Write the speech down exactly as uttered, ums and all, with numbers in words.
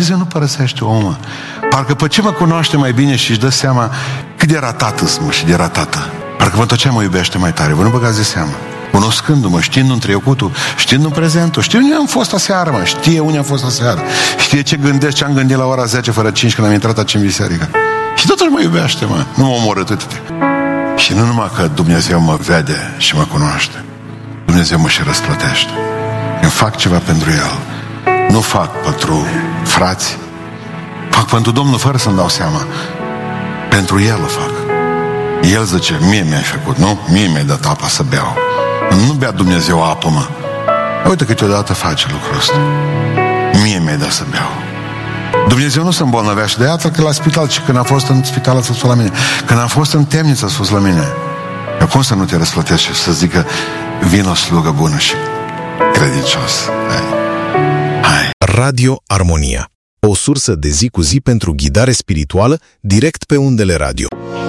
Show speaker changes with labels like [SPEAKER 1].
[SPEAKER 1] Dumnezeu nu părăsește omul. Parcă pe ce mă cunoaște mai bine și își dă seama cât de ratat mă și de ratată. Parcă mă tot ce mă iubește mai tare. Vă nu băgați de seama. Cunoscându-mă, știind-mi trecutul, știind-mi prezentul, știu unde am fost aseară, mă, știe unde am fost aseară, știe ce gândesc, ce am gândit la ora zece fără cinci când am intrat aici în biserică. Și totuși mă iubește, mă, nu mă omoră atât. Și nu numai că Dumnezeu mă vede și mă cunoaște, Dumnezeu mă și răsplătește. Îmi fac ceva pentru El. Nu fac pentru frați, fac pentru Domnul fără să-mi dau seama. Pentru El o fac. El zice, mie mi-ai făcut, nu? Mie mi-ai dat apa să beau. Nu bea Dumnezeu apă, mă. Uite câteodată face lucrul ăsta. Mie mi-ai dat să beau. Dumnezeu nu se îmbolnăvea și de iată că la spital, și când a fost în spital a spus la mine, când am fost în temniță a spus la mine, eu cum să nu te răsplătesc și să zică vin o slugă bună și credincios. Hai. Hai.
[SPEAKER 2] Radio Armonia, o sursă de zi cu zi pentru ghidare spirituală direct pe undele radio.